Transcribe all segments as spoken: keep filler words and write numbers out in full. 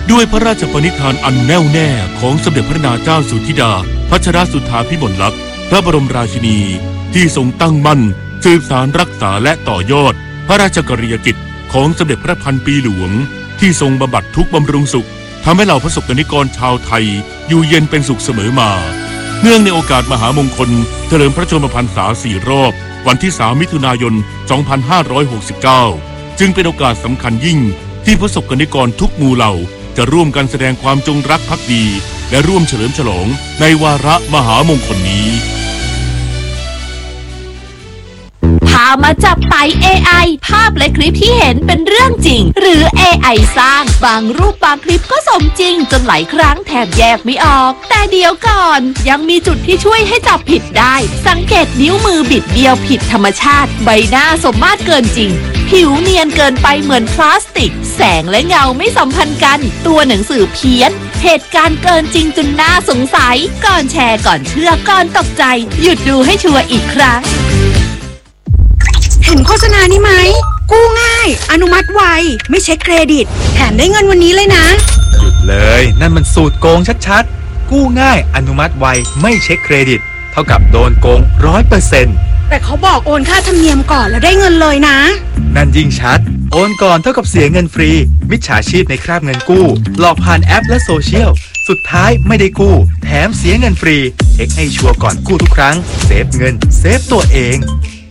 ด้วยพระราชปณิธานอันแน่วแน่ของสมเด็จพระนางเจ้าสุธิดาพัชรสุทธาภิมลลักษณ์พระบรมราชินีที่ทรงตั้งมั่นสืบสานรักษาและต่อยอดพระราชกรณียกิจของสมเด็จพระพันปีหลวงที่ทรงบำบัดทุกข์บำรุงสุขทำให้เหล่าประสบกนิกรชาวไทยอยู่เย็นเป็นสุขเสมอมาเนื่องในโอกาสมหามงคลเฉลิมพระชนมพรรษาสี่รอบวันที่สามมิถุนายนสองพันห้าร้อยหกสิบเก้าจึงเป็นโอกาสสำคัญยิ่งที่ประสบกนิกรทุกหมู่เหล่าจะร่วมกันแสดงความจงรักภักดีและร่วมเฉลิมฉลองในวาระมหามงคลนี้พามาจับไต่ เอ ไอ ภาพและคลิปที่เห็นเป็นเรื่องจริงหรือ เอ ไอ สร้างบางรูปบางคลิปก็สมจริงจนหลายครั้งแทบแยกไม่ออกแต่เดี๋ยวก่อนยังมีจุดที่ช่วยให้จับผิดได้สังเกตนิ้วมือบิดเบี้ยวผิดธรรมชาติใบหน้าสมมาตรเกินจริงผิวเนียนเกินไปเหมือนพลาสติกแสงและเงาไม่สัมพันธ์กันตัวหนังสือเพี้ยนเหตุการณ์เกินจริงจนน่าสงสัยก่อนแชร์ก่อนเชื่อก่อนตกใจหยุดดูให้ชัวร์อีกครั้งเห็นโฆษณานี้ไหมกู้ง่ายอนุมัติไวไม่เช็คเครดิตแถมได้เงินวันนี้เลยนะหยุดเลยนั่นมันสูตรโกงชัดๆกู้ง่ายอนุมัติไวไม่เช็คเครดิตเท่ากับโดนโกง ร้อยเปอร์เซ็นต์แต่เขาบอกโอนค่าธรรมเนียมก่อนแล้วได้เงินเลยนะนั่นยิ่งชัดโอนก่อนเท่ากับเสียเงินฟรีมิจฉาชีพในคราบเงินกู้หลอกผ่านแอปและโซเชียลสุดท้ายไม่ได้กู้แถมเสียเงินฟรีเช็คให้ชัวร์ก่อนกู้ทุกครั้งเซฟเงินเซฟตัวเอง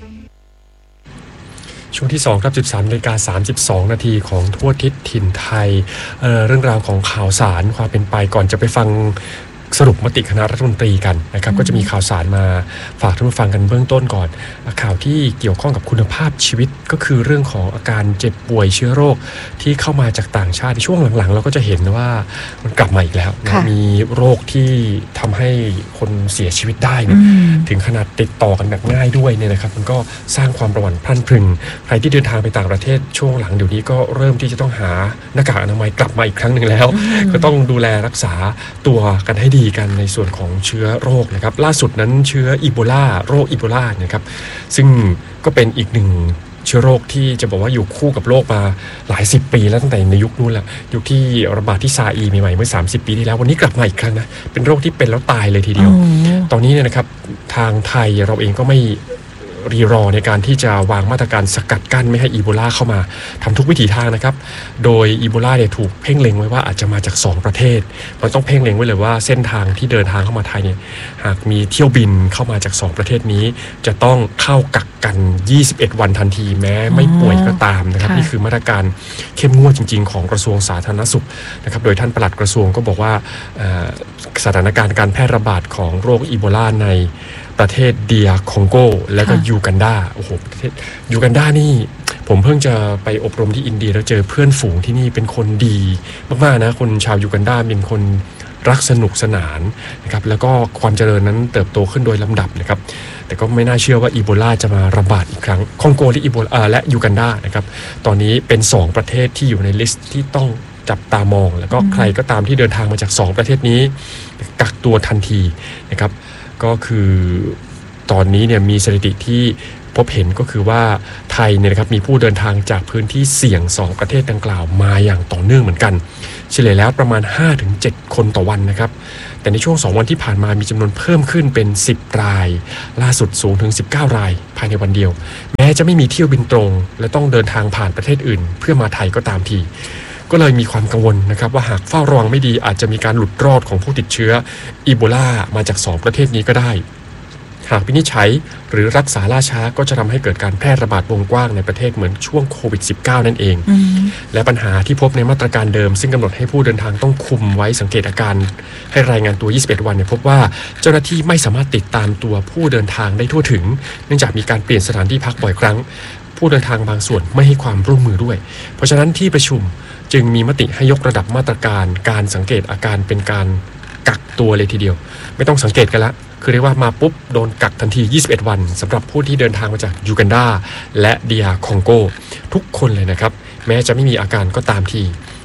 ช่วงที่สองครับ สิบสามนาฬิกาสามสิบสองนาทีของทั่วทิศถิ่นไทย เอ่อ เรื่องราวของข่าวสารความเป็นไปก่อนจะไปฟังสรุปมติคณะรัฐมนตรีกันนะครับก็จะมีข่าวสารมาฝากท่านผู้ฟังกันเบื้องต้นก่อนข่าวที่เกี่ยวข้องกับคุณภาพชีวิตก็คือเรื่องของอาการเจ็บป่วยเชื้อโรคที่เข้ามาจากต่างชาติในช่วงหลังๆเราก็จะเห็นว่ามันกลับมาอีกแล้วนะมีโรคที่ทำให้คนเสียชีวิตได้เนี่ยถึงขนาดติดต่อกันแบบง่ายด้วยเนี่ยนะครับมันก็สร้างความประหวั่นพรั่นพรึงใครที่เดินทางไปต่างประเทศช่วงหลังเดี๋ยวนี้ก็เริ่มที่จะต้องหาหน้ากากอนามัยกลับมาอีกครั้งหนึ่งแล้วก็ต้องดูแลรักษาตัวกันให้ดีกันในส่วนของเชื้อโรคนะครับล่าสุดนั้นเชื้ออีโบลาโรคอีโบลาเนี่ยครับซึ่งก็เป็นอีกหนึ่งเชื้อโรคที่จะบอกว่าอยู่คู่กับโลกมาหลายสิบปีแล้วตั้งแต่ในยุคนู้นแหละยุคที่ระบาดที่ซาอีใหม่ๆเมื่อสามสิบปีที่แล้ววันนี้กลับมาอีกครั้งนะเป็นโรคที่เป็นแล้วตายเลยทีเดียวตอนนี้เนี่ยนะครับทางไทยเราเองก็ไม่รีรอในการที่จะวางมาตรการสกัดกั้นไม่ให้อีโบลาเข้ามาทำทุกวิถีทางนะครับโดยอีโบลาเนี่ยถูกเพ่งเล็งไว้ว่าอาจจะมาจากสองประเทศมันต้องเพ่งเล็งไว้เลยว่าเส้นทางที่เดินทางเข้ามาไทยเนี่ยหากมีเที่ยวบินเข้ามาจากสองประเทศนี้จะต้องเข้ากักกันยี่สิบเอ็ดวันทันทีแม้ไม่ป่วยก็ตามนะครับนี่คือมาตรการเข้มงวดจริงๆของกระทรวงสาธารณสุขนะครับโดยท่านปลัดกระทรวงก็บอกว่าสถานการณ์การแพร่ระบาดของโรคอีโบลาในประเทศเดียคองโกและก็ยูกันดาโอ้โหประเทศยูกันดานี่ผมเพิ่งจะไปอบรมที่อินเดียแล้วเจอเพื่อนฝูงที่นี่เป็นคนดีมากๆนะคนชาวยูกันดาเป็นคนรักสนุกสนานนะครับแล้วก็ความเจริญนั้นเติบโตขึ้นโดยลำดับนะครับแต่ก็ไม่น่าเชื่อว่าอีโบลาจะมาระบาดอีกครั้งคองโกและอีโบลาและยูกันดานะครับตอนนี้เป็นสองประเทศที่อยู่ในลิสต์ที่ต้องจับตามองแล้วก็ใครก็ตามที่เดินทางมาจากสองประเทศนี้กักตัวทันทีนะครับก็คือตอนนี้เนี่ยมีสถิติที่พบเห็นก็คือว่าไทยเนี่ยนะครับมีผู้เดินทางจากพื้นที่เสี่ยงสองประเทศดังกล่าวมาอย่างต่อเนื่องเหมือนกันเฉลี่ยแล้วประมาณ ห้าถึงเจ็ด คนต่อวันนะครับแต่ในช่วงสองวันที่ผ่านมามีจำนวนเพิ่มขึ้นเป็นสิบรายล่าสุดสูงถึงสิบเก้ารายภายในวันเดียวแม้จะไม่มีเที่ยวบินตรงและต้องเดินทางผ่านประเทศอื่นเพื่อมาไทยก็ตามทีก็เลยมีความกังวลนะครับว่าหากเฝ้าระวังไม่ดีอาจจะมีการหลุดรอดของผู้ติดเชื้ออีโบลามาจากสองประเทศนี้ก็ได้หากวินิจฉัยหรือรักษาล่าช้าก็จะทำให้เกิดการแพร่ระบาดวงกว้างในประเทศเหมือนช่วงโควิด สิบเก้า นั่นเองและปัญหาที่พบในมาตรการเดิมซึ่งกำหนดให้ผู้เดินทางต้องคุมไว้สังเกตอาการให้รายงานตัวยี่สิบเอ็ดวันเนี่ยพบว่าเจ้าหน้าที่ไม่สามารถติดตามตัวผู้เดินทางได้ทั่วถึงเนื่องจากมีการเปลี่ยนสถานที่พักบ่อยครั้งผู้เดินทางบางส่วนไม่ให้ความร่วมมือด้วยเพราะฉะนั้นที่ประชุมจึงมีมติให้ยกระดับมาตรการการสังเกตอาการเป็นการกักตัวเลยทีเดียวไม่ต้องสังเกตกันละคือเรียกว่ามาปุ๊บโดนกักทันทียี่สิบเอ็ดวันสำหรับผู้ที่เดินทางมาจากยูกันดาและเดียคองโกทุกคนเลยนะครับแม้จะไม่มีอาการก็ตามที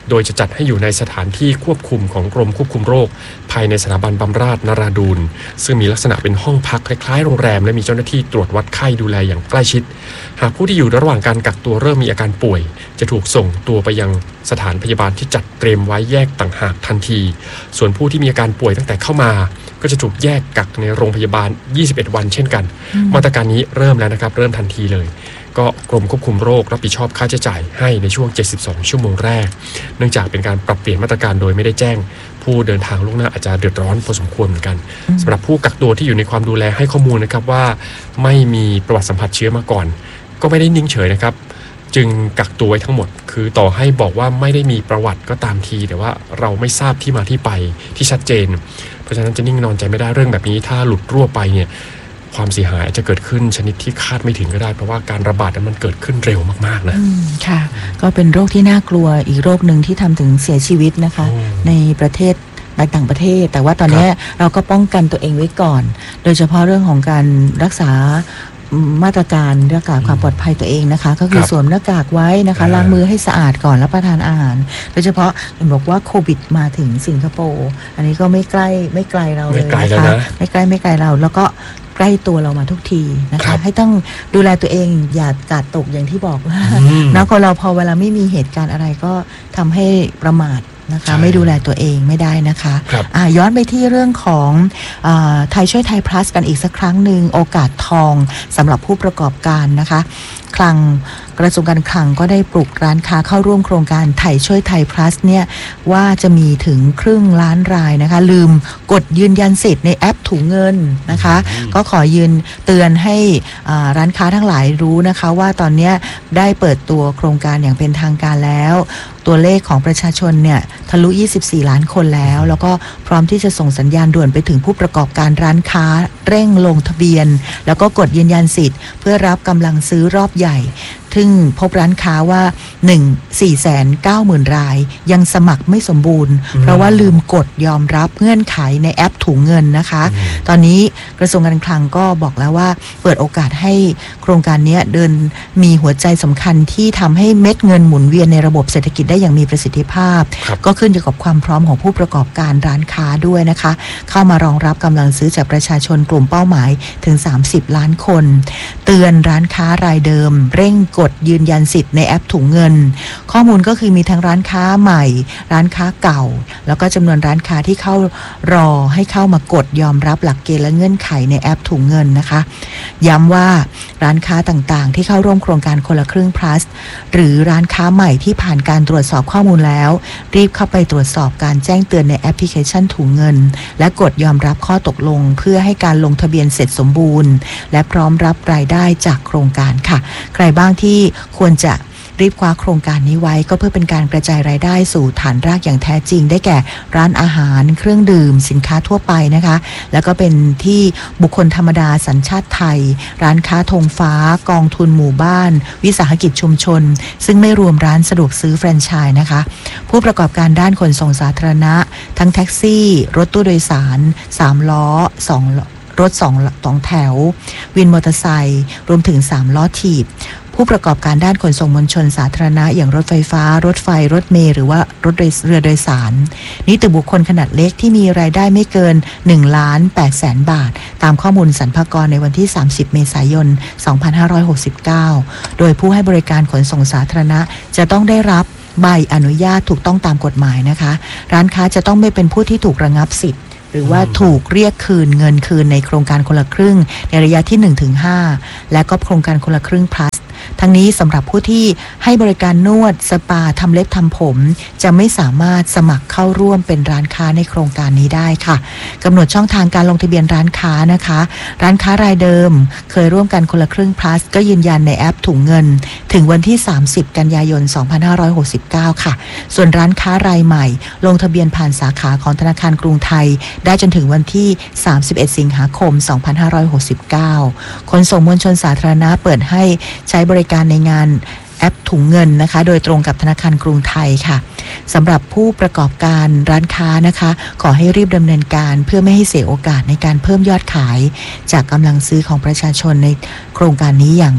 โดยจะจัดให้อยู่ในสถานที่ควบคุมของกรมควบคุมโรคภายในสถาบันบำราศนราดูลซึ่งมีลักษณะเป็นห้องพักคล้ายๆโรงแรมและมีเจ้าหน้าที่ตรวจวัดไข้ดูแลอย่างใกล้ชิดหากผู้ที่อยู่ระหว่างการกักตัวเริ่มมีอาการป่วยจะถูกส่งตัวไปยังสถานพยาบาลที่จัดเตรียมไว้แยกต่างหากทันทีส่วนผู้ที่มีอาการป่วยตั้งแต่เข้ามาก็จะถูกแยกกักในโรงพยาบาลยี่สิบเอ็ดวันเช่นกันมาตรการนี้เริ่มแล้วนะครับเริ่มทันทีเลยก็กรมควบคุมโรครับผิดชอบค่าใช้จ่ายให้ในช่วงเจ็ดสิบสองชั่วโมงแรกเนื่องจากเป็นการปรับเปลี่ยนมาตรการโดยไม่ได้แจ้งผู้เดินทางล่วงหน้าอาจจะเดือดร้อนพอสมควรเหมือนกันสำหรับผู้กักตัวที่อยู่ในความดูแลให้ข้อมูลนะครับว่าไม่มีประวัติสัมผัสเชื้อมาก่อนก็ไม่ได้นิ่งเฉยนะครับจึงกักตัวไว้ทั้งหมดคือต่อให้บอกว่าไม่ได้มีประวัติก็ตามทีแต่ว่าเราไม่ทราบที่มาที่ไปที่ชัดเจนเพราะฉะนั้นจะนิ่งนอนใจไม่ได้เรื่องแบบนี้ถ้าหลุดรั่วไปเนี่ยความเสียหายอาจจะเกิดขึ้นชนิดที่คาดไม่ถึงก็ได้เพราะว่าการระบาดนั้นมันเกิดขึ้นเร็วมากๆนะค่ะก็เป็นโรคที่น่ากลัวอีกโรคหนึ่งที่ทำถึงเสียชีวิตนะคะในประเทศในต่างประเทศแต่ว่าตอนนี้เราก็ป้องกันตัวเองไว้ก่อนโดยเฉพาะเรื่องของการรักษามาตรการเรื่องการความปลอดภัยตัวเองนะคะก็คือสวมหน้ากากไว้นะคะล้างมือให้สะอาดก่อนรับประทานอาหารโดยเฉพาะเห็นบอกว่าโควิดมาถึงสิงคโปร์อันนี้ก็ไม่ใกล้ไม่ไกลเราเลยนะคะไม่ใกล้ไม่ไกลเราแล้วก็ใกล้ตัวเรามาทุกทีนะคะให้ต้องดูแลตัวเองอย่ากาดตกอย่างที่บอกว่านะคนเราพอเวลาไม่มีเหตุการณ์อะไรก็ทำให้ประมาทนะคะไม่ดูแลตัวเองไม่ได้นะคะอ่ะย้อนไปที่เรื่องของอ่าไทยช่วยไทย plus กันอีกสักครั้งหนึ่งโอกาสทองสำหรับผู้ประกอบการนะคะคลังกระทรวงการคลังก็ได้ปลุกร้านค้าเข้าร่วมโครงการไทยช่วยไทย plus เนี่ยว่าจะมีถึงครึ่งล้านรายนะคะลืมกดยืนยันสิทธิ์ในแอปถุงเงินนะคะก็ขอยืนเตือนให้ร้านค้าทั้งหลายรู้นะคะว่าตอนนี้ได้เปิดตัวโครงการอย่างเป็นทางการแล้วตัวเลขของประชาชนเนี่ยทะลุยี่สิบสี่ล้านคนแล้วแล้วก็พร้อมที่จะส่งสัญญาณด่วนไปถึงผู้ประกอบการร้านค้าเร่งลงทะเบียนแล้วก็กดยืนยันสิทธิ์เพื่อรับกำลังซื้อรอบใหญ่ซึ่งพบร้านค้าว่า หนึ่ง สี่แสนเก้าหมื่น รายยังสมัครไม่สมบูรณ์เพราะว่าลืมกดยอมรับเงื่อนไขในแอปถุงเงินนะคะตอนนี้กระทรวงการคลังก็บอกแล้วว่าเปิดโอกาสให้โครงการนี้เดินมีหัวใจสำคัญที่ทำให้เม็ดเงินหมุนเวียนในระบบเศรษฐกิจได้อย่างมีประสิทธิภาพก็ขึ้นอยู่กับความพร้อมของผู้ประกอบการร้านค้าด้วยนะคะเข้ามารองรับกำลังซื้อจากประชาชนกลุ่มเป้าหมายถึงสามสิบล้านคนเตือนร้านค้ารายเดิมเร่งกดยืนยันสิทธิ์ในแอปถุงเงินข้อมูลก็คือมีทั้งร้านค้าใหม่ร้านค้าเก่าแล้วก็จำนวนร้านค้าที่เข้ารอให้เข้ามากดยอมรับหลักเกณฑ์และเงื่อนไขในแอปถุงเงินนะคะย้ำว่าร้านค้าต่างๆที่เข้าร่วมโครงการคนละครึ่ง plus หรือร้านค้าใหม่ที่ผ่านการตรวจสอบข้อมูลแล้วรีบเข้าไปตรวจสอบการแจ้งเตือนในแอปพลิเคชันถุงเงินและกดยอมรับข้อตกลงเพื่อให้การลงทะเบียนเสร็จสมบูรณ์และพร้อมรับรายได้จากโครงการค่ะใครบ้างที่ควรจะรีบคว้าโครงการนี้ไว้ก็เพื่อเป็นการกระจายรายได้สู่ฐานรากอย่างแท้จริงได้แก่ร้านอาหารเครื่องดื่มสินค้าทั่วไปนะคะแล้วก็เป็นที่บุคคลธรรมดาสัญชาติไทยร้านค้าธงฟ้ากองทุนหมู่บ้านวิสาหกิจชุมชนซึ่งไม่รวมร้านสะดวกซื้อแฟรนไชส์นะคะผู้ประกอบการด้านขนส่งสาธารณะทั้งแท็กซี่รถตู้โดยสารสามล้อสองรถสองสองแถววินมอเตอร์ไซค์รวมถึงสามล้อถีบผู้ประกอบการด้านขนส่งมวลชนสาธารณะอย่างรถไฟฟ้ารถไฟรถเมล์หรือว่ารถเรือโดยสารนิติบุคคลขนาดเล็กที่มีรายได้ไม่เกินหนึ่งล้านแปดแสนบาทตามข้อมูลสรรพากรในวันที่สามสิบเมษายนสองพันห้าร้อยหกสิบเก้าโดยผู้ให้บริการขนส่งสาธารณะจะต้องได้รับใบอนุญาตถูกต้องตามกฎหมายนะคะร้านค้าจะต้องไม่เป็นผู้ที่ถูกระงับสิทธิ์หรือว่าถูกเรียกคืนเงินคืนในโครงการคนละครึ่งในระยะที่ หนึ่งถึงห้า และก็โครงการคนละครึ่ง plus ทั้งนี้สำหรับผู้ที่ให้บริการนวดสปาทำเล็บทำผมจะไม่สามารถสมัครเข้าร่วมเป็นร้านค้าในโครงการนี้ได้ค่ะกำหนดช่องทางการลงทะเบียนร้านค้านะคะร้านค้ารายเดิมเคยร่วมกันคนละครึ่ง plus ก็ยืนยันในแอปถุงเงินถึงวันที่สามสิบกันยายนสองพันห้าร้อยหกสิบเก้าค่ะส่วนร้านค้ารายใหม่ลงทะเบียนผ่านสาขาของธนาคารกรุงไทยได้จนถึงวันที่สามสิบเอ็ดสิงหาคมสองพันห้าร้อยหกสิบเก้าขนส่งมวลชนสาธารณะเปิดให้ใช้บริการในงานแอปถุงเงินนะคะโดยตรงกับธนาคารกรุงไทยค่ะสำหรับผู้ประกอบการร้านค้านะคะขอให้รีบดำเนินการเพื่อไม่ให้เสียโอกาสในการเพิ่มยอดขายจากกำลังซื้อของประชาชนในโครงการนี้อย่าง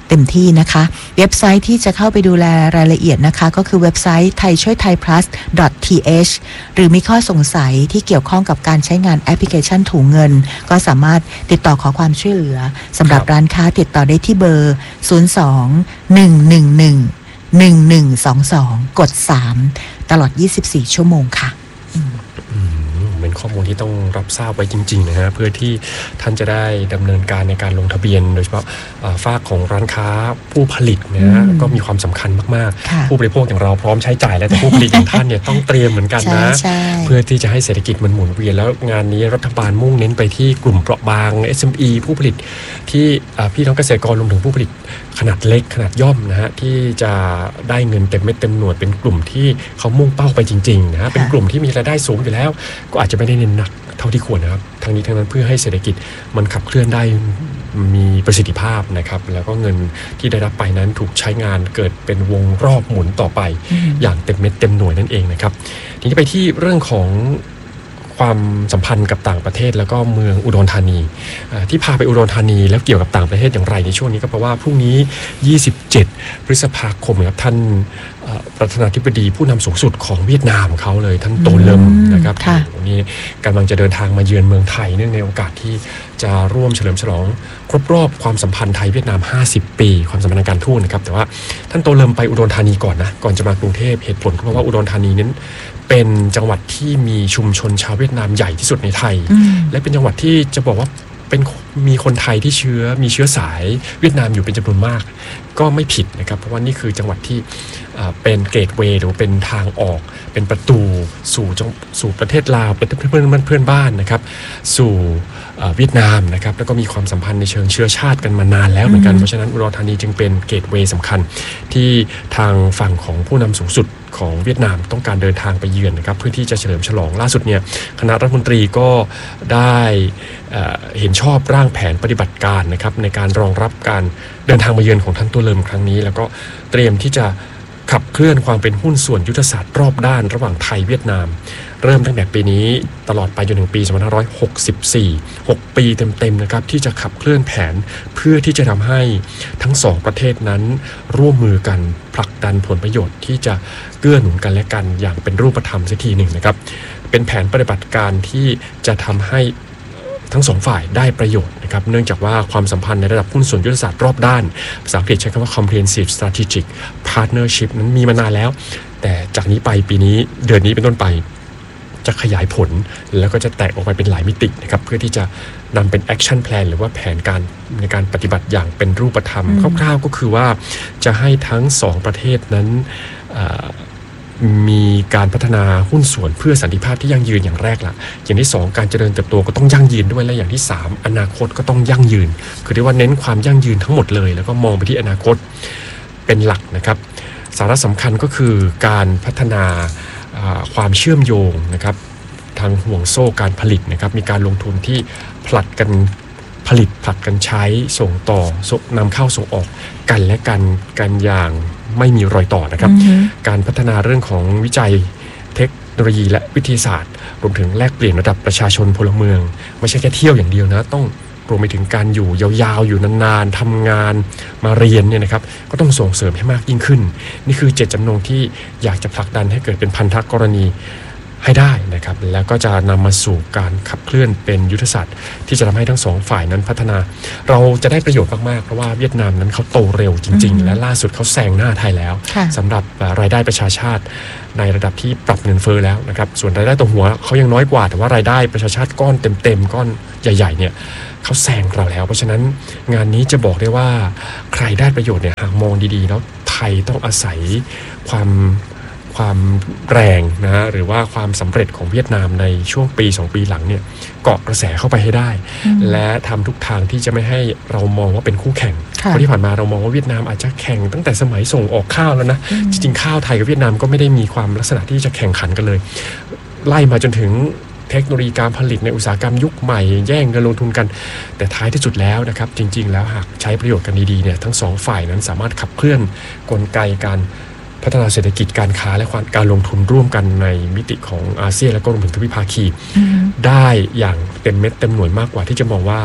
เต็มที่นะคะเว็บไซต์ที่จะเข้าไปดูแลรายละเอียดนะคะก็คือเว็บไซต์ไทยช่วยไทย plus .th หรือมีข้อสงสัยที่เกี่ยวข้องกับการใช้งานแอปพลิเคชันถุงเงินก็สามารถติดต่อขอความช่วยเหลือสำหรับร้านค้าติดต่อได้ที่เบอร์ศูนย์ สอง หนึ่ง หนึ่ง หนึ่ง หนึ่ง หนึ่ง สอง สองกดสามตลอดยี่สิบสี่ชั่วโมงค่ะเป็นข้อมูลที่ต้องรับทราบไว้จริงๆนะฮะเพื่อที่ท่านจะได้ดำเนินการในการลงทะเบียนโดยเฉพาะฝ้ากของร้านค้าผู้ผลิตนะฮะก็มีความสำคัญมากๆผู้บริโภคอย่างเราพร้อมใช้จ่ายแล้วแต่ผู้ผลิตอย่างท่านเนี่ยต้องเตรียมเหมือนกันนะเพื่อที่จะให้เศรษฐกิจมันหมุนเวียนแล้วงานนี้รัฐบาลมุ่งเน้นไปที่กลุ่มเปราะบาง เอส เอ็ม อี ผู้ผลิตที่พี่น้องเกษตรกรรวมถึงผู้ผลิตขนาดเล็กขนาดย่อมนะฮะที่จะได้เงินเต็มเม็ดเต็มหน่วยเป็นกลุ่มที่เขามุ่งเป้าไปจริงๆนะฮะเป็นกลุ่มที่มีรายได้สูงอยู่แล้วก็อาจจะไม่ได้เน้นหนักเท่าที่ควรนะครับทั้งนี้ทั้งนั้นเพื่อให้เศรษฐกิจมันขับเคลื่อนได้มีประสิทธิภาพนะครับแล้วก็เงินที่ได้รับไปนั้นถูกใช้งานเกิดเป็นวงรอบหมุนต่อไปอย่างเต็มเม็ดเต็มหน่วยนั่นเองนะครับทีนี้ไปที่เรื่องของความสัมพันธ์กับต่างประเทศแล้วก็เมืองอุดรธานีที่พาไปอุดรธานีแล้วเกี่ยวกับต่างประเทศอย่างไรในช่วงนี้ก็เพราะว่าพรุ่งนี้ยี่สิบเจ็ดพฤษภาคมครับท่านประธานาธิบดีผู้นำสูงสุดของเวียดนามเขาเลยท่านโตเลิมนะครับวันนี้กำลังจะเดินทางมาเยือนเมืองไทยเนื่องในโอกาสที่จะร่วมเฉลิมฉลองครบรอบความสัมพันธ์ไทยเวียดนามห้าสิบปีความสัมพันธ์ทางการทูตนะครับแต่ว่าท่านโตเลิมไปอุดรธานีก่อนนะก่อนจะมากรุงเทพเหตุผลก็เพราะว่าอุดรธานีนั้นเป็นจังหวัดที่มีชุมชนชาวเวียดนามใหญ่ที่สุดในไทยและเป็นจังหวัดที่จะบอกว่าเป็นมีคนไทยที่เชื้อมีเชื้อสายเวียดนามอยู่เป็นจำนวนมากก็ไม่ผิดนะครับเพราะว่านี่คือจังหวัดที่เป็นเกตเวย์หรือเป็นทางออกเป็นประตูสู่สู่ประเทศลาวเป็นเพื่อนเพื่อนบ้านนะครับสู่เวียดนามนะครับแล้วก็มีความสัมพันธ์ในเชิงเชื้อชาติกันมานานแล้วเหมือนกันเพราะฉะนั้นอุดรธานีจึงเป็นเกตเวย์สำคัญที่ทางฝั่งของผู้นำสูงสุดของเวียดนามต้องการเดินทางไปเยือนนะครับเพื่อที่จะเฉลิมฉลองล่าสุดเนี่ยคณะรัฐมนตรีก็ได้เห็นชอบร่างแผนปฏิบัติการนะครับในการรองรับการเดินทางมาเยือนของท่านโตเลิมครั้งนี้แล้วก็เตรียมที่จะขับเคลื่อนความเป็นหุ้นส่วนยุทธศาสตร์รอบด้านระหว่างไทยเวียดนามเริ่มตั้งแต่ปีนี้ตลอดไปจนถึงปีสองพันห้าร้อยหกสิบสี่ หกปีเต็มๆนะครับที่จะขับเคลื่อนแผนเพื่อที่จะทำให้ทั้งสองประเทศนั้นร่วมมือกันผลักดันผลประโยชน์ที่จะเกื้อหนุนกันและกันอย่างเป็นรูปธรรมสักทีหนึ่งนะครับเป็นแผนปฏิบัติการที่จะทำให้ทั้งสองฝ่ายได้ประโยชน์นะครับเนื่องจากว่าความสัมพันธ์ในระดับหุ้นส่วนยุทธศาสตร์รอบด้านภาษาอังกฤษใช้คำว่า comprehensive strategic partnership นั้นมีมานานแล้วแต่จากนี้ไปปีนี้เดือนนี้เป็นต้นไปจะขยายผลแล้วก็จะแตกออกไปเป็นหลายมิตินะครับเพื่อที่จะนำเป็น action plan หรือว่าแผนการในการปฏิบัติอย่างเป็นรูปธรรมคร่าวๆก็คือว่าจะให้ทั้งสองประเทศนั้นมีการพัฒนาหุ้นส่วนเพื่อสันติภาพที่ยั่งยืนอย่างแรกละอย่างที่สองการเจริญเติบโตก็ต้องยั่งยืนด้วยและอย่างที่สามอนาคตก็ต้องยั่งยืนคือเรียกว่าเน้นความยั่งยืนทั้งหมดเลยแล้วก็มองไปที่อนาคตเป็นหลักนะครับสาระสำคัญก็คือการพัฒนาความเชื่อมโยงนะครับทางห่วงโซ่การผลิตนะครับมีการลงทุนที่ผลัดกันผลิตผลัดกันใช้ส่งต่อนำเข้าส่งออกกันและกันกันอย่างไม่มีรอยต่อนะครับ mm-hmm. การพัฒนาเรื่องของวิจัยเทคโนโลยีและวิทยาศาสตร์รวมถึงแลกเปลี่ยนระดับประชาชนพลเมืองไม่ใช่แค่เที่ยวอย่างเดียวนะต้องรวมไปถึงการอยู่ยาวๆอยู่นานๆทำงานมาเรียนเนี่ยนะครับก็ต้องส่งเสริมให้มากยิ่งขึ้นนี่คือเจตจำนงที่อยากจะผลักดันให้เกิดเป็นพันธกรณีให้ได้นะครับแล้วก็จะนำมาสู่การขับเคลื่อนเป็นยุทธศาสตร์ที่จะทำให้ทั้งสองฝ่ายนั้นพัฒนาเราจะได้ประโยชน์มากๆเพราะว่าเวียดนามนั้นเขาโตเร็วจริงๆและล่าสุดเขาแซงหน้าไทยแล้วสำหรับรายได้ประชาชาติในระดับที่ปรับเงินเฟ้อแล้วนะครับส่วนรายได้ต่อหัวเขายังน้อยกว่าแต่ว่ารายได้ประชาชาติก้อนเต็มๆก้อนใหญ่ๆเนี่ยเขาแซงเราแล้วเพราะฉะนั้นงานนี้จะบอกได้ว่าใครได้ประโยชน์เนี่ยหากมองดีๆแล้วไทยต้องอาศัยความความแรงนะหรือว่าความสำเร็จของเวียดนามในช่วงปีสองปีหลังเนี่ยเกาะกระแสเข้าไปให้ได้และทำทุกทางที่จะไม่ให้เรามองว่าเป็นคู่แข่งเพราะที่ผ่านมาเรามองว่าเวียดนามอาจจะแข่งตั้งแต่สมัยส่งออกข้าวแล้วนะจริงๆข้าวไทยกับเวียดนามก็ไม่ได้มีความลักษณะที่จะแข่งขันกันเลยไล่มาจนถึงเทคโนโลยีการผลิตในอุตสาหกรรมยุคใหม่แย่งกันลงทุนกันแต่ท้ายที่สุดแล้วนะครับจริงๆแล้วหากใช้ประโยชน์กันดีๆเนี่ยทั้งสองฝ่ายนั้นสามารถขับเคลื่อนกลไกการพัฒนาเศรษฐกิจการค้าและการลงทุนร่วมกันในมิติของอาเซียนและก็รวมถึงทวิภาคีได้อย่างเต็มเม็ดเต็มหน่วยมากกว่าที่จะมองว่า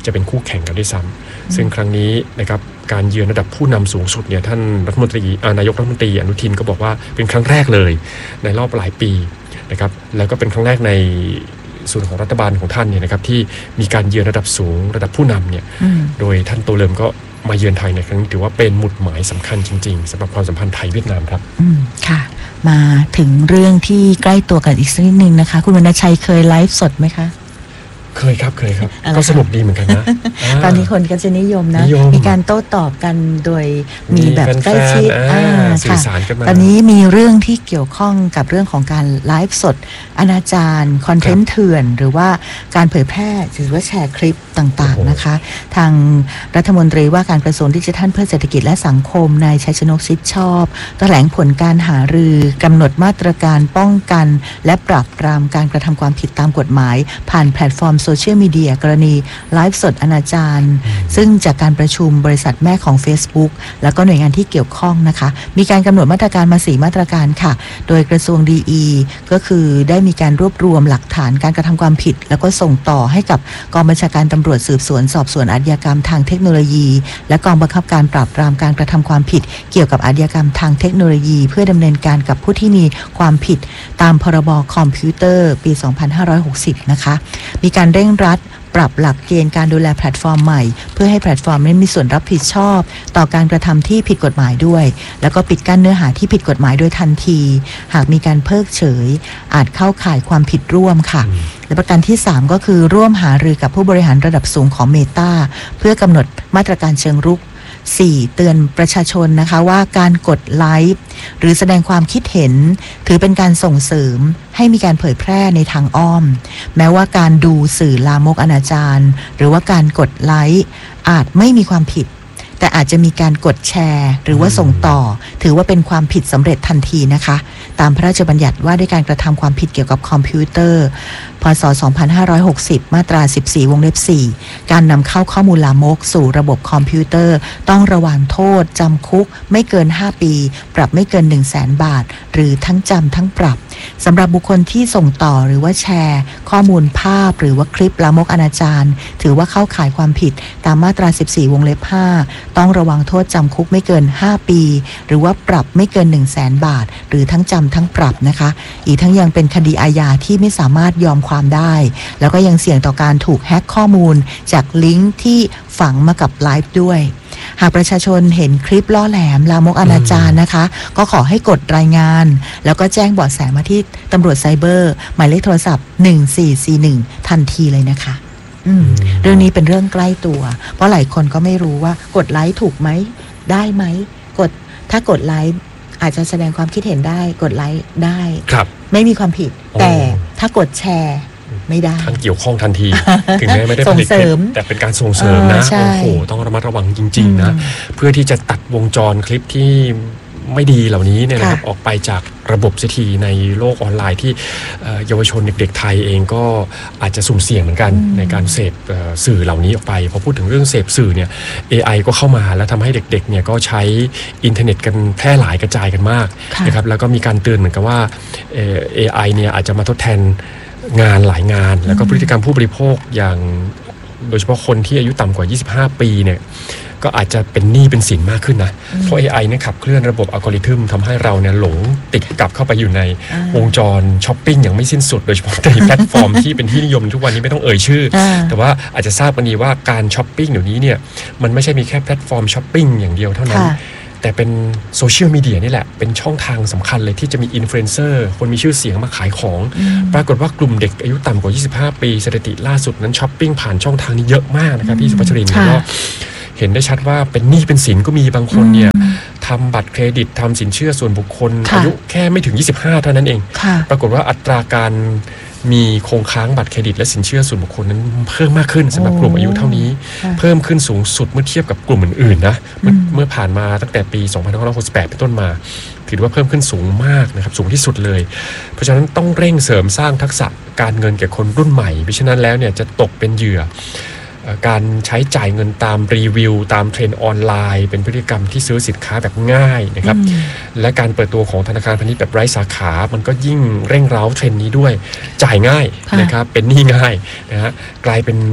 จะเป็นคู่แข่งกันด้วยซ้ำซึ่งครั้งนี้นะครับการเยือนระดับผู้นำสูงสุดเนี่ยท่านรัฐมนตรีนายกรัฐมนตรีอนุทินก็บอกว่าเป็นครั้งแรกเลยในรอบหลายปีนะครับแล้วก็เป็นครั้งแรกในส่วนของรัฐบาลของท่านเนี่ยนะครับที่มีการเยือนระดับสูงระดับผู้นำเนี่ยโดยท่านโตเลิมก็มาเยือนไทยในครั้งนี้ถือว่าเป็นหมุดหมายสำคัญจริงๆสำหรับความสัมพันธ์ไทยเวียดนามครับอืมค่ะมาถึงเรื่องที่ใกล้ตัวกันอีกสักนิดนึงนะคะคุณวรรณชัยเคยไลฟ์สดไหมคะเคยครับเคยครับก็สนุกดีเหมือนกันนะตอนนี้คนก็จะนิยมนะมีการโต้ตอบกันโดยมีแบบใกล้ชิดสื่อสารกันมาตอนนี้มีเรื่องที่เกี่ยวข้องกับเรื่องของการไลฟ์สดอนาจารคอนเทนต์เถื่อนหรือว่าการเผยแพร่หรือว่าแชร์คลิปต่างๆนะคะทางรัฐมนตรีว่าการกระทรวงดิจิทัลเพื่อเศรษฐกิจและสังคมนายชัยชนกชิดชอบแถลงผลการหารือกำหนดมาตรการป้องกันและปราบปรามการกระทำความผิดตามกฎหมายผ่านแพลตฟอร์มโซเชียลมีเดียกรณีไลฟ์สดอนาจารซึ่งจากการประชุมบริษัทแม่ของ Facebook แล้วก็หน่วยงานที่เกี่ยวข้องนะคะมีการกำหนดมาตรการมาสี่มาตรการค่ะโดยกระทรวงดี อี ก็คือได้มีการรวบรวมหลักฐานการกระทำความผิดแล้วก็ส่งต่อให้กับกองบัญชาการตำรวจสืบสวนสอบสวนอาชญากรรมทางเทคโนโลยีและกองบังคับการปราบปรามการกระทำความผิดเกี่ยวกับอาชญากรรมทางเทคโนโลยีเพื่อดำเนินการกับผู้ที่มีความผิดตามพรบคอมพิวเตอร์ปีสองพันห้าร้อยหกสิบนะคะมีการเร่งรัดปรับหลักเกณฑ์การดูแลแพลตฟอร์มใหม่เพื่อให้แพลตฟอร์มนั้นมีส่วนรับผิดชอบต่อการกระทำที่ผิดกฎหมายด้วยแล้วก็ปิดกั้นเนื้อหาที่ผิดกฎหมายโดยทันทีหากมีการเพิกเฉยอาจเข้าข่ายความผิดร่วมค่ะและประการที่สามก็คือร่วมหารือกับผู้บริหารระดับสูงของ Meta เพื่อกำหนดมาตรการเชิงรุกสี่เตือนประชาชนนะคะว่าการกดไลค์หรือแสดงความคิดเห็นถือเป็นการส่งเสริมให้มีการเผยแพร่ในทางอ้อมแม้ว่าการดูสื่อลามกอนาจารหรือว่าการกดไลค์อาจไม่มีความผิดแต่อาจจะมีการกดแชร์หรือว่าส่งต่อถือว่าเป็นความผิดสำเร็จทันทีนะคะตามพระราชบัญญัติว่าด้วยการกระทำความผิดเกี่ยวกับคอมพิวเตอร์พ.ศ. สองพันห้าร้อยหกสิบมาตราสิบสี่วงเล็บสี่การนำเข้าข้อมูลลามกสู่ระบบคอมพิวเตอร์ต้องระวางโทษจำคุกไม่เกินห้าปีปรับไม่เกิน หนึ่งแสน บาทหรือทั้งจำทั้งปรับสำหรับบุคคลที่ส่งต่อหรือว่าแชร์ข้อมูลภาพหรือว่าคลิปลามกอนาจารถือว่าเข้าข่ายความผิดตามมาตราสิบสี่วงเล็บห้าต้องระวังโทษจำคุกไม่เกินห้าปีหรือว่าปรับไม่เกิน หนึ่งแสน บาทหรือทั้งจำทั้งปรับนะคะอีกทั้งยังเป็นคดีอาญาที่ไม่สามารถยอมความได้แล้วก็ยังเสี่ยงต่อการถูกแฮ็กข้อมูลจากลิงก์ที่ฝังมากับไลฟ์ด้วยหากประชาชนเห็นคลิปล่อแหลมลามกอนาจารนะคะก็ขอให้กดรายงานแล้วก็แจ้งเบาะแสมาที่ตำรวจไซเบอร์หมายเลขโทรศัพท์หนึ่งสี่สี่หนึ่งทันทีเลยนะคะเรื่องนี้เป็นเรื่องใกล้ตัวเพราะหลายคนก็ไม่รู้ว่ากดไลค์ถูกไหมได้ไหมกดถ้ากดไลค์อาจจะแสดงความคิดเห็นได้กดไลค์ได้ไม่มีความผิดแต่ถ้ากดแชร์ไม่ได้ทันเกี่ยวข้องทันทีถึงแม้ไม่ได้ผลิตคลิปแต่เป็นการส่งเสริมนะโอ้โหต้องระมัดระวังจริงๆนะเพื่อที่จะตัดวงจรคลิปที่ไม่ดีเหล่านี้เนี่ยนะครับออกไปจากระบบเสียทีในโลกออนไลน์ที่เยาวชนเด็กๆไทยเองก็อาจจะสุ่มเสี่ยงเหมือนกันในการเสพสื่อเหล่านี้ออกไปพอพูดถึงเรื่องเสพสื่อเนี่ย เอ ไอ ก็เข้ามาแล้วทำให้เด็กๆเนี่ยก็ใช้อินเทอร์เน็ตกันแพร่หลายกระจายกันมากนะครับแล้วก็มีการเตือนเหมือนกับว่า เอ ไอ เนี่ยอาจจะมาทดแทนงานหลายงานแล้วก็พฤติกรรมผู้บริโภคอย่างโดยเฉพาะคนที่อายุต่ำกว่ายี่สิบห้าปีเนี่ยก็อาจจะเป็นหนี้เป็นสินมากขึ้นนะเพราะ เอ ไอ เนี่ยขับเคลื่อนระบบอัลกอริทึมทำให้เราเนี่ยหลงติดกลับเข้าไปอยู่ในวงจรช้อปปิ้งอย่างไม่สิ้นสุดโดยเฉพาะในแพลตฟอร์มที่เป็นที่นิยมทุกวันนี้ไม่ต้องเอ่ยชื่อแต่ว่าอาจจะทราบกันดีว่าการช้อปปิ้งเดี๋ยวนี้เนี่ยมันไม่ใช่มีแค่แพลตฟอร์มช้อปปิ้งอย่างเดียวเท่านั้นแต่เป็นโซเชียลมีเดียนี่แหละเป็นช่องทางสำคัญเลยที่จะมีอินฟลูเอนเซอร์คนมีชื่อเสียงมาขายของปรากฏว่ากลุ่มเด็กอายุต่ำกว่ายี่สิบห้าปีสถิติล่าสุดนั้นช้อปปิ้งผ่านช่องทางนี้เยอะมากนะครับพี่สุภัชรินทร์ก็เห็นได้ชัดว่าเป็นหนี้เป็นสินก็มีบางคนเนี่ยทำบัตรเครดิตทำสินเชื่อส่วนบุคคลอายุแค่ไม่ถึงยี่สิบห้าเท่านั้นเองปรากฏว่าอัตราการมีคงค้างบัตรเครดิตและสินเชื่อส่วนบุคคลนั้นเพิ่มมากขึ้นสำหรับกลุ่มอายุเท่านี้เพิ่มขึ้นสูงสุดเมื่อเทียบกับกลุ่มอื่นๆนะเมื่อผ่านมาตั้งแต่ปีสองพันห้าร้อยหกสิบแปดเป็นต้นมาถือว่าเพิ่มขึ้นสูงมากนะครับสูงที่สุดเลยเพราะฉะนั้นต้องเร่งเสริมสร้างทักษะการเงินแก่คนรุ่นใหม่เพราะฉะนั้นแล้วเนี่ยจะตกเป็นเหยื่อการใช้จ่ายเงินตามรีวิวตามเทรนด์ออนไลน์เป็นพฤติกรรมที่ซื้อสินค้าแบบง่ายนะครับและการเปิดตัวของธนาคารพาณิชย์แบบไร้สาขามันก็ยิ่งเร่งเร้าเทรนด์นี้ด้วยจ่ายง่ายนะครับเป็นหนี้ง่ายนะฮะกลายเป็น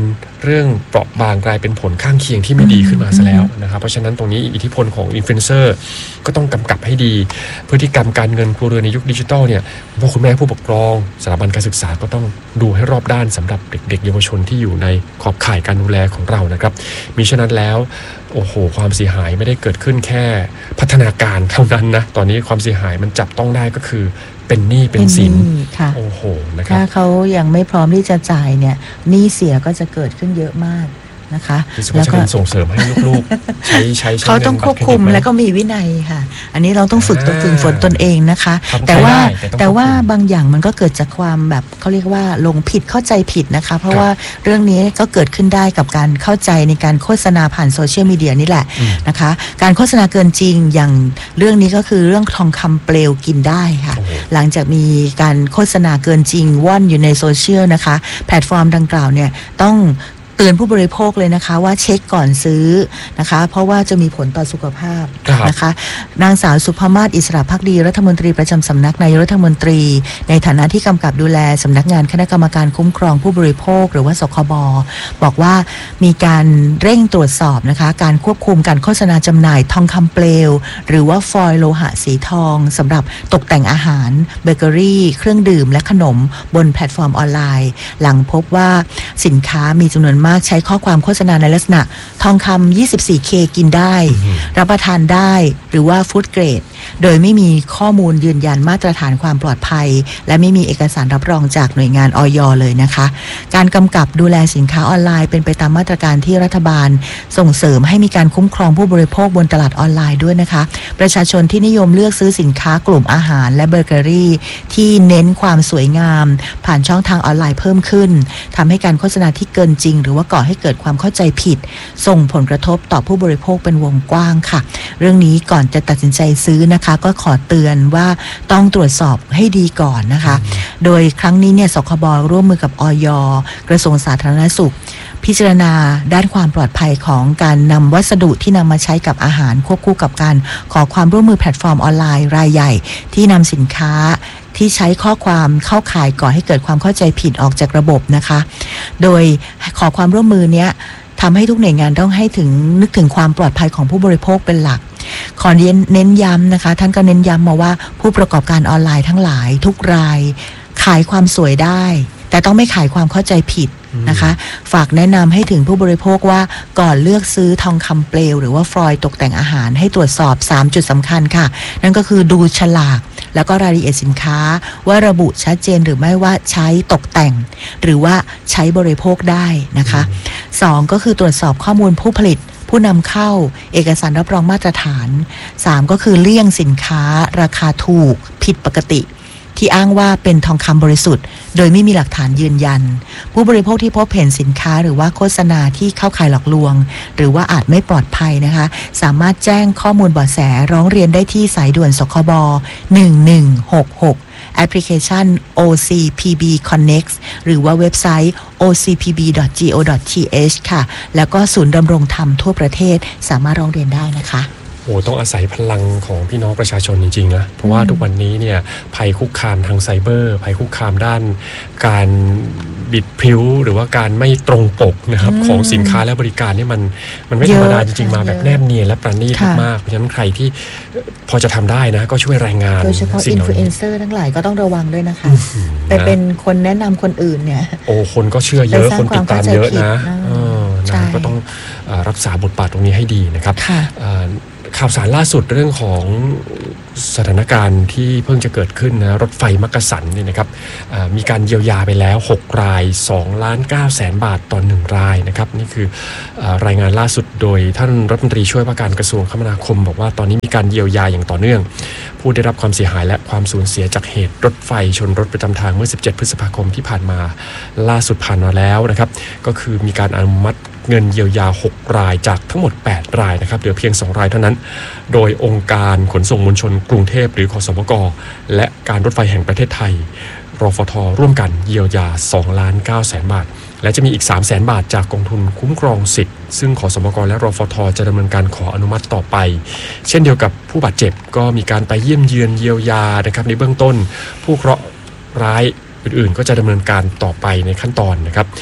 เรื่องเปราะบางกลายเป็นผลข้างเคียงที่ไม่ดีขึ้นมาซะแล้วนะครับเพราะฉะนั้นตรงนี้อิทธิพลของอินฟลูเอนเซอร์ก็ต้องกำกับให้ดีพฤติกรรมการเงินครัวเรือนในยุคดิจิทัลเนี่ยพ่อคุณแม่ผู้ปกครองสถาบันการศึกษาก็ต้องดูให้รอบด้านสำหรับเด็กๆเยาวชนที่อยู่ในขอบข่ายการดูแลของเรานะครับมิฉะนั้นแล้วโอ้โหความเสียหายไม่ได้เกิดขึ้นแค่พัฒนาการเท่านั้นนะตอนนี้ความเสียหายมันจับต้องได้ก็คือเป็นหนี้เป็นสินโอ้โหนะครับถ้าเขายังไม่พร้อมที่จะจ่ายเนี่ยหนี้เสียก็จะเกิดขึ้นเยอะมากนะคะแล้วก็ส่งเสริมให้ลูกๆใช้ใช้เขาต้องควบคุมและก็มีวินัยค่ะอันนี้เราต้องฝึกตัวฝึกฝนตนเองนะคะแต่ว่าแต่ว่าบางอย่างมันก็เกิดจากความแบบเขาเรียกว่าลงผิดเข้าใจผิดนะคะเพราะว่าเรื่องนี้ก็เกิดขึ้นได้กับการเข้าใจในการโฆษณาผ่านโซเชียลมีเดียนี่แหละนะคะการโฆษณาเกินจริงอย่างเรื่องนี้ก็คือเรื่องทองคำเปลวกินได้ค่ะหลังจากมีการโฆษณาเกินจริงว่อนอยู่ในโซเชียลนะคะแพลตฟอร์มดังกล่าวเนี่ยต้องเตือนผู้บริโภคเลยนะคะว่าเช็คก่อนซื้อนะคะเพราะว่าจะมีผลต่อสุขภาพนะคะนางสาวสุภมาศอิสระภักดีรัฐมนตรีประจำสำนักนายกรัฐมนตรีในฐานะที่กำกับดูแลสำนักงานคณะกรรมการคุ้มครองผู้บริโภคหรือว่าสคบบอกว่ามีการเร่งตรวจสอบนะคะการควบคุมการโฆษณาจำหน่ายทองคำเปลวหรือว่าฟอยล์โลหะสีทองสำหรับตกแต่งอาหารเบเกอรี่เครื่องดื่มและขนมบนแพลตฟอร์มออนไลน์หลังพบว่าสินค้ามีจำนวนมากใช้ข้อความโฆษณาในลักษณะทองคำ ยี่สิบสี่เค กินได้รับประทานได้หรือว่าฟู้ดเกรดโดยไม่มีข้อมูลยืนยันมาตรฐานความปลอดภัยและไม่มีเอกสารรับรองจากหน่วยงานอย.เลยนะคะการกำกับดูแลสินค้าออนไลน์เป็นไปตามมาตรการที่รัฐบาลส่งเสริมให้มีการคุ้มครองผู้บริโภคบนตลาดออนไลน์ด้วยนะคะประชาชนที่นิยมเลือกซื้อสินค้ากลุ่มอาหารและเบเกอรี่ที่เน้นความสวยงามผ่านช่องทางออนไลน์เพิ่มขึ้นทำให้การโฆษณาที่เกินจริงหรือว่าก่อให้เกิดความเข้าใจผิดส่งผลกระทบต่อผู้บริโภคเป็นวงกว้างค่ะเรื่องนี้ก่อนจะตัดสินใจซื้อนะคะก็ขอเตือนว่าต้องตรวจสอบให้ดีก่อนนะคะโดยครั้งนี้เนี่ยสคบร่วมมือกับอย.กระทรวงสาธารณสุขพิจารณาด้านความปลอดภัยของการนำวัสดุที่นำมาใช้กับอาหารควบคู่กับการขอความร่วมมือแพลตฟอร์มออนไลน์รายใหญ่ที่นำสินค้าที่ใช้ข้อความเข้าข่ายก่อให้เกิดความเข้าใจผิดออกจากระบบนะคะโดยขอความร่วมมือเนี้ยทำให้ทุกหน่วยงานต้องให้ถึงนึกถึงความปลอดภัยของผู้บริโภคเป็นหลักขอเน้นย้ำนะคะท่านก็เน้นย้ำมาว่าผู้ประกอบการออนไลน์ทั้งหลายทุกรายขายความสวยได้แต่ต้องไม่ขายความเข้าใจผิดนะคะฝากแนะนำให้ถึงผู้บริโภคว่าก่อนเลือกซื้อทองคำเปลวหรือว่าฟอยล์ตกแต่งอาหารให้ตรวจสอบสามจุดสำคัญค่ะนั่นก็คือดูฉลากแล้วก็รายละเอียดสินค้าว่าระบุชัดเจนหรือไม่ว่าใช้ตกแต่งหรือว่าใช้บริโภคได้นะคะสองก็คือตรวจสอบข้อมูลผู้ผลิตผู้นำเข้าเอกสารรับรองมาตรฐานสามก็คือเลี่ยงสินค้าราคาถูกผิดปกติที่อ้างว่าเป็นทองคำบริสุทธิ์โดยไม่มีหลักฐานยืนยันผู้บริโภคที่พบเห็นสินค้าหรือว่าโฆษณาที่เข้าข่ายหลอกลวงหรือว่าอาจไม่ปลอดภัยนะคะสามารถแจ้งข้อมูลเบาะแสร้องเรียนได้ที่สายด่วนสคบหนึ่งหนึ่งหกหกแอปพลิเคชัน โอ ซี พี บี Connect หรือว่าเว็บไซต์ โอ ซี พี บี ดอท จี โอ ดอท ที เอช ค่ะแล้วก็ศูนย์ดำรงธรรมทั่วประเทศสามารถร้องเรียนได้นะคะโอ้ต้องอาศัยพลังของพี่น้องประชาชนจริงๆนะเพราะว่าทุกวันนี้เนี่ยภัยคุกคามทางไซเบอร์ภัยคุกคามด้านการบิดพริ้วหรือว่าการไม่ตรงปกนะครับของสินค้าและบริการนี่มันมันไม่ธรรมดาจริงๆมาแบบแนบเนียนและประณีตมากเพราะฉะนั้นใครที่พอจะทำได้นะก็ช่วยรายงานโดยเฉพาะอินฟลูเอนเซอร์ทั้งหลายก็ต้องระวังด้วยนะคะไปเป็นคนแนะนำคนอื่นเนี่ยโอ้คนก็เชื่อเยอะคนติดตามเยอะนะก็ต้องรักษาบทบาทตรงนี้ให้ดีนะครับข่าวสารล่าสุดเรื่องของสถานการณ์ที่เพิ่งจะเกิดขึ้นนะรถไฟมักกะสันเนี่ยนะครับมีการเยียวยาไปแล้วหกรายสองล้านเก้าแสนบาทต่อหนึ่งรายนะครับนี่คือรายงานล่าสุดโดยท่านรัฐมนตรีช่วยว่าการกระทรวงคมนาคมบอกว่าตอนนี้มีการเยียวยาอย่างต่อเนื่องผู้ได้รับความเสียหายและความสูญเสียจากเหตุรถไฟชนรถประจำทางเมื่อสิบเจ็ดพฤษภาคมที่ผ่านมาล่าสุดผ่านมาแล้วนะครับก็คือมีการอนุมัติเงินเยียวยาหกรายจากทั้งหมดแปดรายนะครับเหลือเพียงสองรายเท่านั้นโดยองค์การขนส่งมวลชนกรุงเทพหรือคสมกและการรถไฟแห่งประเทศไทยรฟท.ร่วมกันเยียวยาสองล้านเก้าแสนบาทและจะมีอีก สามแสนบาทจากกองทุนคุ้มครองสิทธิ์ซึ่งคสมกและรฟท.จะดำเนินการขออนุมัติต่อไปเช่นเดียวกับผู้บาดเจ็บก็มีการไปเยี่ยมเยือนเยียวยานะครับในเบื้องต้นผู้เคราะห์ร้ายอื่นๆก็จะดำเนินการต่อไปในขั้นตอนนะครับ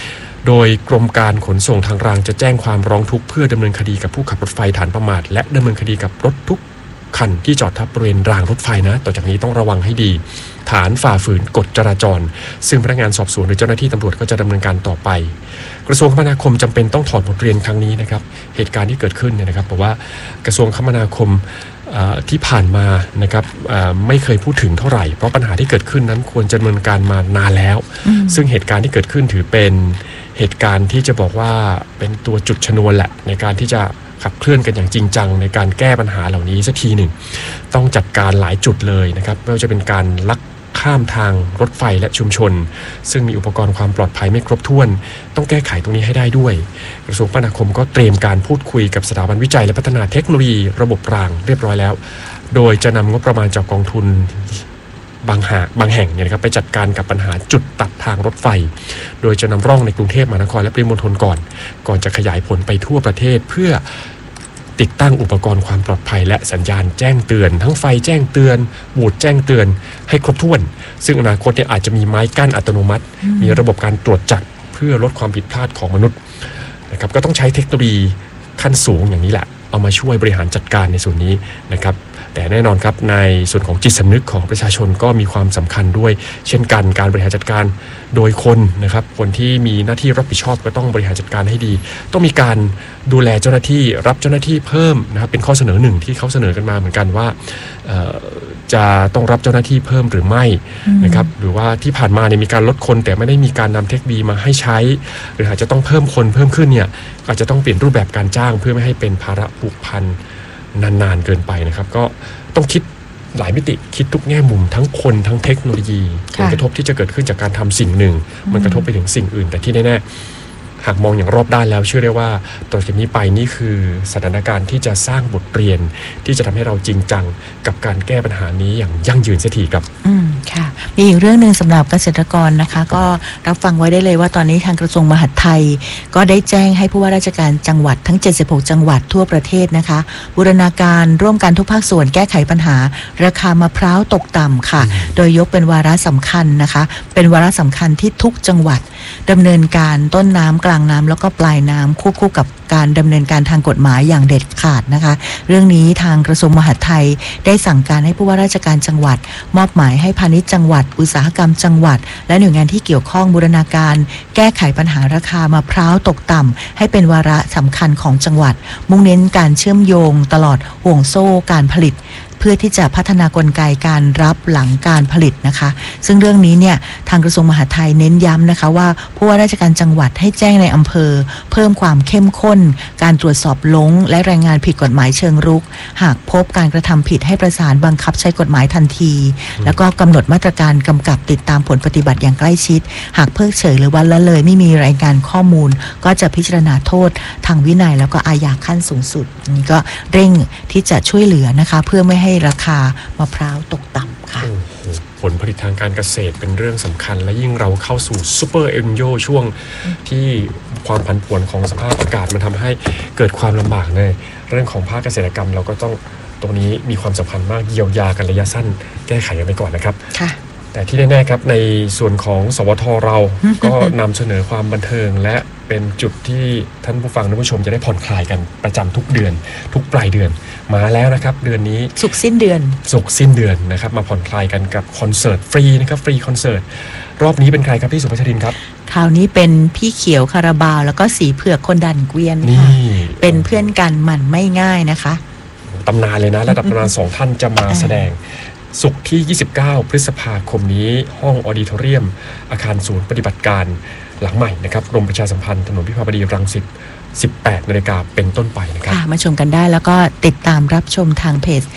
โดยกรมการขนส่งทางรางจะแจ้งความร้องทุกข์เพื่อดำเนินคดีกับผู้ขับรถไฟฐานประมาทและดำเนินคดีกับรถทุกคันที่จอดทับบริเวณรางรถไฟนะต่อจากนี้ต้องระวังให้ดีฐานฝ่าฝืนกฎจราจรซึ่งพนักงานสอบสวนหรือเจ้าหน้าที่ตำรวจก็จะดำเนินการต่อไปกระทรวงคมนาคมจำเป็นต้องถอดบทเรียนครั้งนี้นะครับเหตุการณ์ที่เกิดขึ้นเนี่ยนะครับบอกว่ากระทรวงคมนาคมที่ผ่านมานะครับไม่เคยพูดถึงเท่าไหร่เพราะปัญหาที่เกิดขึ้นนั้นควรจะดำเนินการมานานแล้วซึ่งเหตุการณ์ที่เกิดขึ้นถือเป็นเหตุการณ์ที่จะบอกว่าเป็นตัวจุดชนวนแหละในการที่จะขับเคลื่อนกันอย่างจริงจังในการแก้ปัญหาเหล่านี้สักทีหนึ่งต้องจัดการหลายจุดเลยนะครับไม่ว่าจะเป็นการลักข้ามทางรถไฟและชุมชนซึ่งมีอุปกรณ์ความปลอดภัยไม่ครบถ้วนต้องแก้ไขตรงนี้ให้ได้ด้วยกระทรวงคมนาคมก็เตรียมการพูดคุยกับสถาบันวิจัยและพัฒนาเทคโนโลยีระบบรางเรียบร้อยแล้วโดยจะนำงบประมาณจากกองทุนบางหาบางแห่งเนี่ยนะครับไปจัดการกับปัญหาจุดตัดทางรถไฟโดยจะนำร่องในกรุงเทพมหานครและปริมณฑลก่อนก่อนจะขยายผลไปทั่วประเทศเพื่อติดตั้งอุปกรณ์ความปลอดภัยและสัญญาณแจ้งเตือนทั้งไฟแจ้งเตือนบูดแจ้งเตือนให้ครบถ้วนซึ่งอนาคตเนี่ยอาจจะมีไม้กั้นอัตโนมัติมีระบบการตรวจจับเพื่อลดความผิดพลาดของมนุษย์นะครับก็ต้องใช้เทคโนโลยีขั้นสูงอย่างนี้แหละเอามาช่วยบริหารจัดการในส่วนนี้นะครับแต่แน่นอนครับในส่วนของจิตสำนึกของประชาชนก็มีความสำคัญด้วยเช่นกันการบริหารจัดการโดยคนนะครับคนที่มีหน้าที่รับผิดชอบก็ต้องบริหารจัดการให้ดีต้องมีการดูแลเจ้าหน้าที่รับเจ้าหน้าที่เพิ่มนะครับเป็นข้อเสนอหนึ่งที่เขาเสนอกันมาเหมือนกันว่าจะต้องรับเจ้าหน้าที่เพิ่มหรือไม่นะครับหรือว่าที่ผ่านมาเนี่ยมีการลดคนแต่ไม่ได้มีการนำเทคโนโลยีมาให้ใช้หรืออาจจะต้องเพิ่มคนเพิ่มขึ้นเนี่ยอาจจะต้องเปลี่ยนรูปแบบการจ้างเพื่อไม่ให้เป็นภาระผูกพันนานๆเกินไปนะครับก็ต้องคิดหลายมิติคิดทุกแง่มุมทั้งคนทั้งเทคโนโลยีผลกระทบที่จะเกิดขึ้นจากการทำสิ่งหนึ่งมันกระทบไปถึงสิ่งอื่นแต่ที่แน่ๆหากมองอย่างรอบด้านแล้วเชื่อได้ว่าต่อจากนี้ไปนี่คือสถานการณ์ที่จะสร้างบทเรียนที่จะทำให้เราจริงจังกับการแก้ปัญหานี้อย่างยั่งยืนเสียทีครับอืมค่ะมีอีกเรื่องนึงสำหรับเกษตรกรนะคะก็รับฟังไว้ได้เลยว่าตอนนี้ทางกระทรวงมหาดไทยก็ได้แจ้งให้ผู้ว่าราชการจังหวัดทั้งเจ็ดสิบหกจังหวัดทั่วประเทศนะคะบูรณาการร่วมกันทุกภาคส่วนแก้ไขปัญหาราคามะพร้าวตกต่ำค่ะโดยยกเป็นวาระสำคัญนะคะเป็นวาระสำคัญที่ทุกจังหวัดดำเนินการต้นน้ำกลางน้ำแล้วก็ปลายน้ำควบคู่กับการดำเนินการทางกฎหมายอย่างเด็ดขาดนะคะเรื่องนี้ทางกระทรวงมหาดไทยได้สั่งการให้ผู้ว่าราชการจังหวัดมอบหมายให้พาณิชย์จังหวัดอุตสาหกรรมจังหวัดและหน่วยงานที่เกี่ยวข้องบูรณาการแก้ไขปัญหาราคามะพร้าวตกต่ำให้เป็นวาระสำคัญของจังหวัดมุ่งเน้นการเชื่อมโยงตลอดห่วงโซ่การผลิตเพื่อที่จะพัฒนากลไกการรับหลังการผลิตนะคะซึ่งเรื่องนี้เนี่ยทางกระทรวงมหาดไทยเน้นย้ำนะคะว่าผู้ว่าราชการจังหวัดให้แจ้งในอำเภอเพิ่มความเข้มข้นการตรวจสอบลงและรายงานผิดกฎหมายเชิงรุกหากพบการกระทำผิดให้ประสานบังคับใช้กฎหมายทันทีแล้วก็กำหนดมาตรการกำกับติดตามผลปฏิบัติอย่างใกล้ชิดหากเพิกเฉยหรือว่าละเลยไม่มีรายงานข้อมูลก็จะพิจารณาโทษทางวินัยแล้วก็อาญาขั้นสูงสุดนี่ก็เร่งที่จะช่วยเหลือนะคะเพื่อไม่ให้ราคามะพร้าวตกต่ำค่ะผลผลิตทางการเกษตรเป็นเรื่องสำคัญและยิ่งเราเข้าสู่ซูเปอร์เอลนิโญช่วงที่ความผันผวนของสภาพอากาศมันทำให้เกิดความลำบากในเรื่องของภาคเกษตรกรรมเราก็ต้องตรงนี้มีความสำคัญมากเยียวยากันระยะสั้นแก้ไขกันไปก่อนนะครับแต่ที่แน่ๆครับในส่วนของสวทเราก็นำเสนอความบันเทิงและเป็นจุดที่ท่านผู้ฟังท่านผู้ชมจะได้ผ่อนคลายกันประจำทุกเดือนทุกปลายเดือนมาแล้วนะครับเดือนนี้ศุกร์สิ้นเดือนศุกร์สิ้นเดือนนะครับมาผ่อนคลายกันกับคอนเสิร์ตฟรีนะครับฟรีคอนเสิร์ตรอบนี้เป็นใครครับพี่สุภชรินทร์ครับคราวนี้เป็นพี่เขียวคาราบาวแล้วก็สีเผือกคนดันเกวียนค่ะเป็นเพื่อนกันมันไม่ง่ายนะคะตำนานเลยนะระดับตำนานสองท่านจะมาแสดงศุกร์ที่ยี่สิบเก้าพฤษภาคมนี้ห้องออดิทอเรียมอาคารศูนย์ปฏิบัติการหลังใหม่นะครับกรมประชาสัมพันธ์ถนนวิภาวดีรังสิตสิบแปดนาฬิกาเป็นต้นไปนะครับค่ะมาชมกันได้แล้วก็ติดตามรับชมทางเพจ